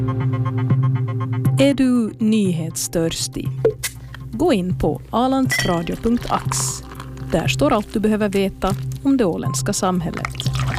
Är du nyhetstörstig? Gå in på alandsradio.ax. Där står allt du behöver veta om det åländska samhället.